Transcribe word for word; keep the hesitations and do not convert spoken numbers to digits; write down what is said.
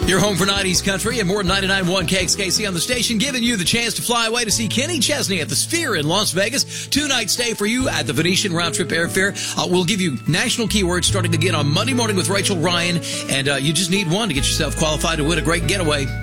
Your home for nineties country and more than ninety-nine point one K X K C on the station, giving you the chance to fly away to see Kenny Chesney at the Sphere in Las Vegas. Two-night stay for you at the Venetian round-trip airfare. Uh, we'll give you national keywords starting again on Monday morning with Rachel Ryan, and uh, you just need one to get yourself qualified to win a great getaway.